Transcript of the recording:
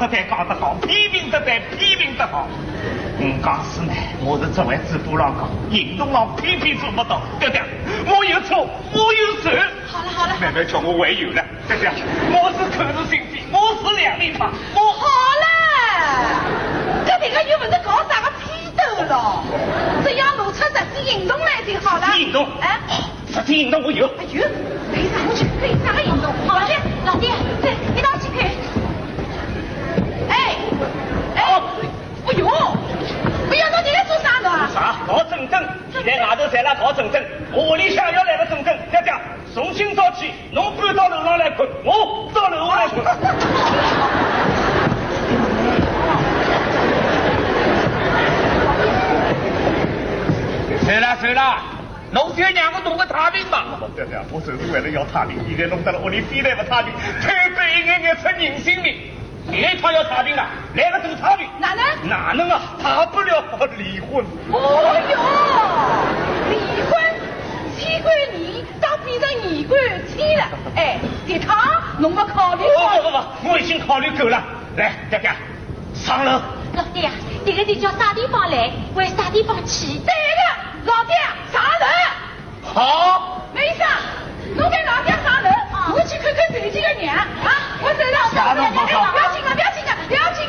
得对讲得好，批评得对批评得好。讲是呢，我是作为支部上讲，行动上偏偏做不到，对不对？我有错，我有错。 好了好了， 妹妹叫我为有了，对不对？我是口是心非，我是两面派。我好了，这点个又不是搞啥个批斗了，只要露出实际行动来就好了。 实际行动， 哎， 实际行动我有。 哎呦，可以啥去？可以啥个行动？好的，老爹，这一道去看。哎，哎呦，不要到这来做啥的啊？ 啥？搞整整，现在外头在那搞整整，屋里向要来个整整，爹爹，从今早起，侬搬到楼上来困，我到楼下来困。算了，侬就让我弄个太平嘛。对对，我就是为了要太平，现在弄得了屋里非但不太平，偷走一眼出人性命。下一趟要太平了，来个大太平。哪能啊？大不了离婚。 哦哟，离婚，妻管严，倒变成严管妻了。哎，这趟侬没考虑过？ 不，我已经考虑够了。来，爹爹，上楼。 老爹啊，这个就叫啥地方来？为啥地方去？ 对个，老爹上楼。